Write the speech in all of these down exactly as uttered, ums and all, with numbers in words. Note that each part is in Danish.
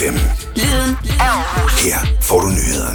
fem. Lyden af Aarhus. Her får du nyhederne.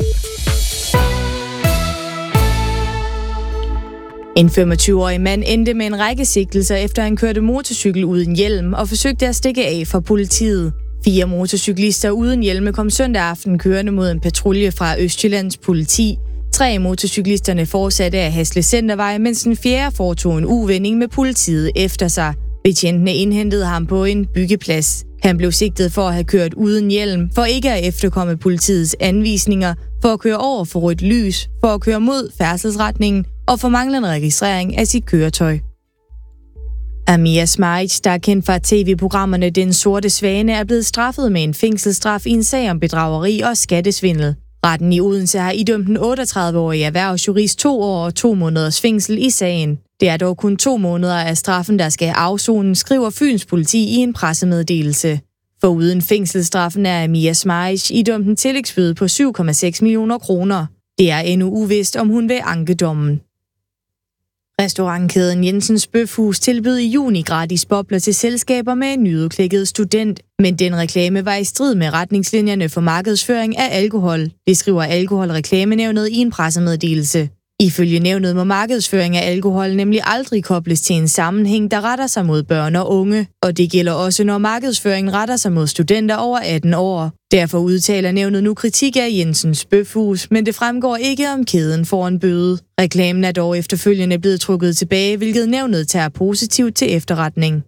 En femogtyve-årig mand endte med en række sigtelser, efter han kørte motorcykel uden hjelm og forsøgte at stikke af fra politiet. Fire motorcyklister uden hjelme kom søndag aften kørende mod en patrulje fra Østjyllands politi. Tre af motorcyklisterne fortsatte af Hasle Centervej, mens den fjerde foretog en uvending med politiet efter sig. Betjentene indhentede ham på en byggeplads. Han blev sigtet for at have kørt uden hjelm, for ikke at efterkomme politiets anvisninger, for at køre over for rødt lys, for at køre mod færdselsretningen og for manglende registrering af sit køretøj. Amir Smajic, der er kendt fra tv-programmerne Den Sorte Svane, er blevet straffet med en fængselsstraf i en sag om bedrageri og skattesvindel. Retten i Odense har idømt den otteogtredive-årige erhvervsjurist to år og to måneders fængsel i sagen. Det er dog kun to måneder af straffen, der skal afsone, skriver Fyns politi i en pressemeddelelse. Foruden fængselsstraffen er Amir Smajic idømt en tillægsbøde på syv komma seks millioner kroner. Det er endnu uvist, om hun vil anke dommen. Restaurantkæden Jensens Bøfhus tilbød i juni gratis bobler til selskaber med en nyudklækket student, men den reklame var i strid med retningslinjerne for markedsføring af alkohol. Det skriver Alkoholreklamenævnet i en pressemeddelelse. Ifølge nævnet må markedsføring af alkohol nemlig aldrig kobles til en sammenhæng, der retter sig mod børn og unge, og det gælder også, når markedsføringen retter sig mod studenter over atten år. Derfor udtaler nævnet nu kritik af Jensens Bøfhus, men det fremgår ikke, om kæden får en bøde. Reklamen er dog efterfølgende blevet trukket tilbage, hvilket nævnet tager positivt til efterretning.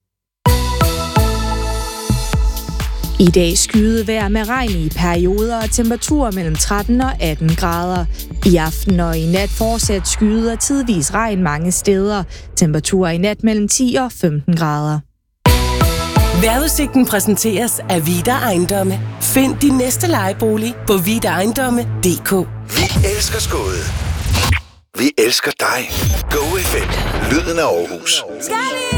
I dag skyet vejr med regn i perioder og temperaturer mellem tretten og atten grader. I aften og i nat fortsat skyet og tidvis regn mange steder. Temperaturer i nat mellem ti og femten grader. Vejrudsigten præsenteres af Vida Ejendomme. Find din næste lejebolig på vida ejendomme punktum d k. Vi elsker Skåde. Vi elsker dig. Go F M. Lyden af Aarhus.